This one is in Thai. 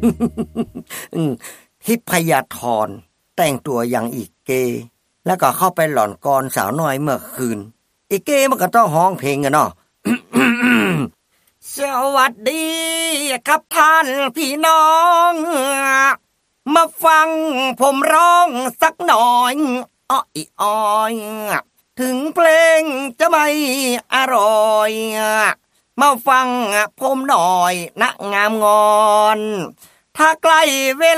ทิพยธรแต่งตัวอย่างอีกเกแล้วก็เข้าไปหล่อนกรสาวน้อยเมื่อคืนอีกเกมันก็ต้องร้องเพลงกันเนาะ สวัสดีครับท่านพี่น้องมาฟังผมร้องสักหน่อยอ้อยอ้อยถึงเพลงจะไม่อร่อยมาฟังผมหน่อยนะงามงอนถ้าใกล้เวลา